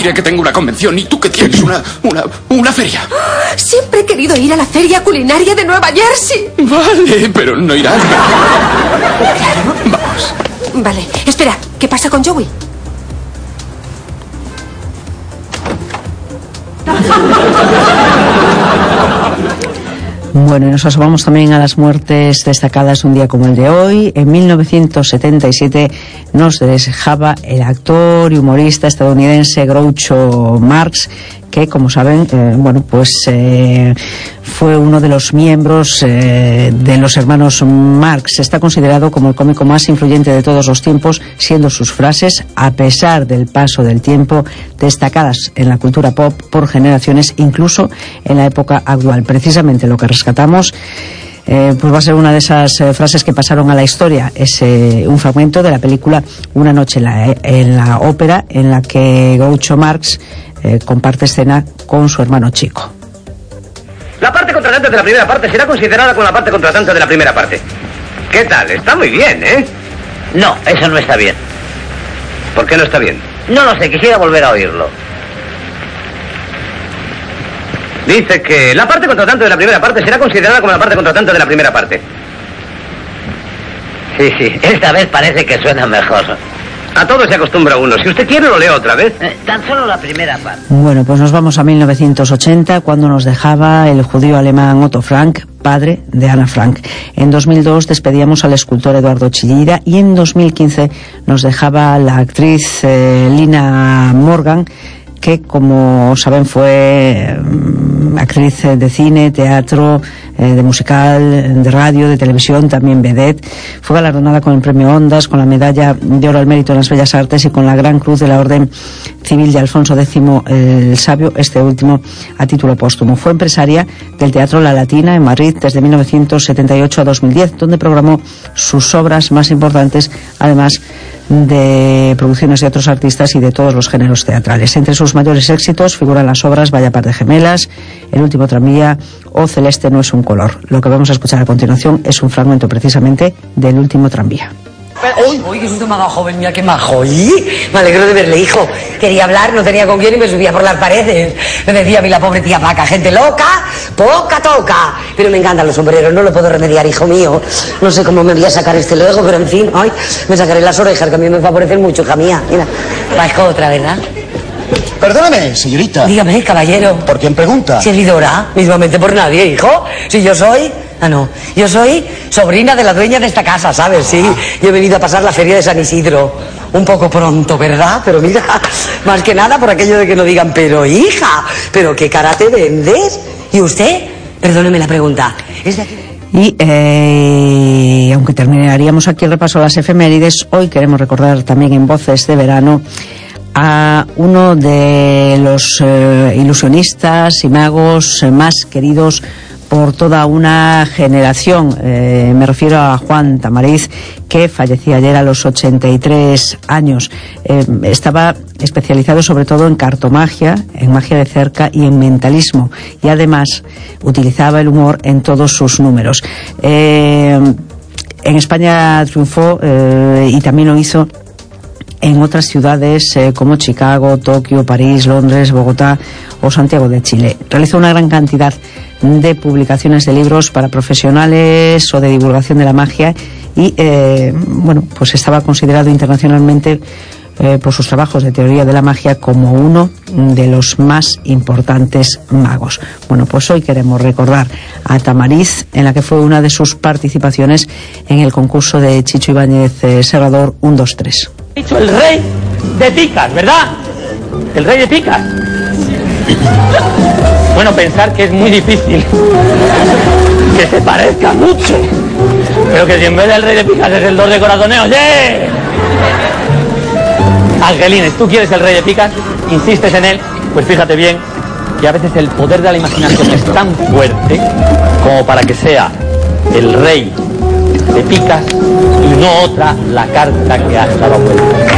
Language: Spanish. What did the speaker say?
diré que tengo una convención y tú que tienes una feria. Siempre he querido ir a la feria culinaria de Nueva Jersey. Vale, pero no irás. Claro. Vamos. Vale, espera, ¿qué pasa con Joey? Bueno, y nos asomamos también a las muertes destacadas un día como el de hoy. En 1977 nos dejaba el actor y humorista estadounidense Groucho Marx, que, como saben, fue uno de los miembros de los hermanos Marx. Está considerado como el cómico más influyente de todos los tiempos, siendo sus frases, a pesar del paso del tiempo, destacadas en la cultura pop por generaciones, incluso en la época actual. Precisamente lo que rescatamos pues va a ser una de esas frases que pasaron a la historia. Es un fragmento de la película Una noche en la ópera, en la que Groucho Marx comparte escena con su hermano chico. La parte contratante de la primera parte será considerada como la parte contratante de la primera parte. ¿Qué tal? Está muy bien, ¿eh? No, eso no está bien. ¿Por qué no está bien? No lo sé, quisiera volver a oírlo. Dice que la parte contratante de la primera parte será considerada como la parte contratante de la primera parte. Sí, esta vez parece que suena mejor. A todo se acostumbra uno. Si usted quiere, lo leo otra vez. Tan solo la primera parte. Bueno, pues nos vamos a 1980, cuando nos dejaba el judío alemán Otto Frank, padre de Ana Frank. En 2002 despedíamos al escultor Eduardo Chillida y en 2015 nos dejaba la actriz Lina Morgan, que, como saben, fue actriz de cine, teatro, de musical, de radio, de televisión, también vedette. Fue galardonada con el premio Ondas, con la medalla de oro al mérito en las bellas artes y con la Gran Cruz de la Orden Civil de Alfonso X el Sabio, este último a título póstumo. Fue empresaria del Teatro La Latina en Madrid desde 1978 a 2010, donde programó sus obras más importantes, además de producciones de otros artistas y de todos los géneros teatrales. Entre sus mayores éxitos figuran las obras Vaya par de gemelas, El último tranvía o Celeste no es un color. Lo que vamos a escuchar a continuación es un fragmento precisamente del último tranvía. Uy, qué susto me ha dado, joven, mira qué majo. Me alegro de verle, hijo. Quería hablar, no tenía con quién y me subía por las paredes. Me decía a mí la pobre tía Paca, gente loca, poca toca. Pero me encantan los sombreros, no lo puedo remediar, hijo mío. No sé cómo me voy a sacar este luego, pero en fin, ay, me sacaré las orejas, que a mí me favorecen mucho, hija mía. Mira, parezco otra, ¿verdad? Perdóname, señorita. Dígame, caballero. ¿Por quién pregunta? Servidora, mismamente por nadie, hijo. Si yo soy... yo soy sobrina de la dueña de esta casa, ¿sabes? Sí, yo he venido a pasar la feria de San Isidro. Un poco pronto, ¿verdad? Pero mira, más que nada por aquello de que no digan, pero hija, ¿pero qué cara te vendes? ¿Y usted? Perdóneme la pregunta. ¿Es de aquí? Y aunque terminaríamos aquí el repaso a las efemérides, hoy queremos recordar también en Voces de Verano a uno de los ilusionistas y magos más queridos por toda una generación. Me refiero a Juan Tamariz, que fallecía ayer a los 83 años. Estaba especializado sobre todo en cartomagia, en magia de cerca y en mentalismo, y además utilizaba el humor en todos sus números. En España triunfó y también lo hizo en otras ciudades como Chicago, Tokio, París, Londres, Bogotá o Santiago de Chile. Realizó una gran cantidad de publicaciones de libros para profesionales o de divulgación de la magia y pues estaba considerado internacionalmente por sus trabajos de teoría de la magia como uno de los más importantes magos. Bueno, pues hoy queremos recordar a Tamariz, en la que fue una de sus participaciones en el concurso de Chicho Ibáñez Serrador 1, 2, 3. Dicho el rey de picas, ¿verdad? El rey de picas. Bueno, pensar que es muy difícil que se parezca mucho, pero que si en vez del rey de picas es el 2 de corazones, ¡oye! Angelines, ¿tú quieres el rey de picas? ¿Insistes en él? Pues fíjate bien que a veces el poder de la imaginación es tan fuerte como para que sea el rey de picas y no otra la carta que has dado vuelta.